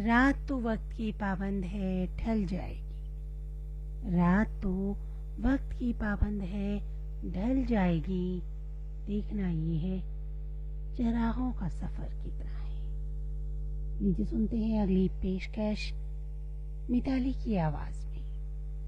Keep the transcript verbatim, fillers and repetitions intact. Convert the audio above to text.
रात तो वक्त की पाबंद है, ढल जाएगी। रात तो वक्त की पाबंद है, ढल जाएगी। देखना ये है चरागों का सफर कितना है। लीजिए सुनते हैं अगली पेशकश मिताली की आवाज।